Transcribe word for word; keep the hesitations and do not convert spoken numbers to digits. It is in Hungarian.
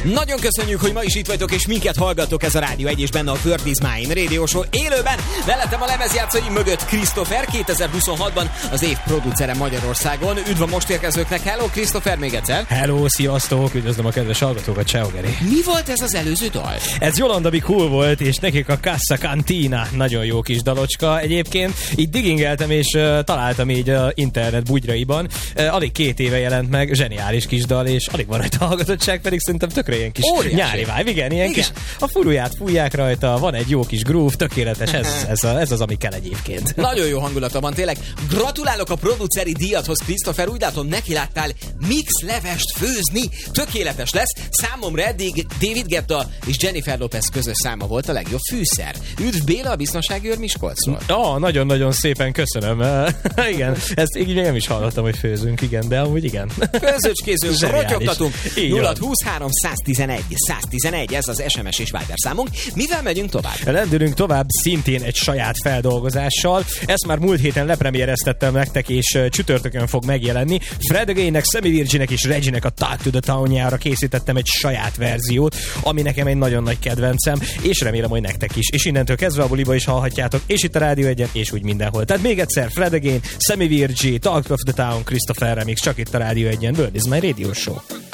Nagyon köszönjük, hogy ma is itt vagytok, és minket hallgatok. Ez a Rádió egy, és benne a World is Mine Radio Show élőben. Mellettem a lemezjátszói mögött Christopher, kétezer-huszonhatban az év producere Magyarországon. Üdv a most érkezőknek. Hello, Christopher, még egyszer. Hello, sziasztok, üdvözlöm a kedves hallgatókat, ciao, Geri. Mi volt ez az előző dal? Ez Yolanda Be Cool volt, és nekik a Casa Cantina. Nagyon jó kis dalocska egyébként. Így diggingeltem, és uh, találtam így a uh, internet bugyraiban. Uh, alig két éve jelent meg, zseniális kis dal, és alig van rajta hallgatottság, pedig szerintem tökre ilyen kis óriási nyári vibe. Igen, ilyen igen. Kis, a furuját fújják rajta, van egy jó kis groove, tökéletes, ez, ez, a, ez az, ami kell egyébként. Nagyon jó hangulata van, tényleg. Gratulálok a produceri díjadhoz, Christopher, úgy látom, neki láttál mix levest főzni, tökéletes lesz. Számomra eddig David Guetta és Jennifer Lopez közös száma volt a legjobb fűszer. Üdv Béla, a biztonsági őr Miskolcról. Ah, nagyon-nagyon szépen köszönöm. Igen, ezt így nem is hallottam, hogy főzünk, igen, de amúgy igen. Főzőcskézünk, rotyogtatunk. nulla huszonhárom száztizenegy száztizenegy, ez az es em es és Viber számunk. Mivel megyünk tovább? Lendülünk tovább szintén egy saját feldolgozással. Ezt már múlt héten lepremiereztettem nektek, és csütörtökön fog megjelenni. Fred Again-nek, Sammy Virginek és Reginek a Talk to the Town-jára készítettem egy saját verziót, ami nekem egy nagyon nagy kedvencem, és remélem, hogy nektek is. És innentől kezdve a buliba is hallhatjátok, és itt a Rádió egyen, és úgy mindenhol. Tehát még egyszer, Fred Again, Sammy Virgi, Talk of the Town, Christopher Remix, csak itt a Rádió egyen, World is my Radio Show.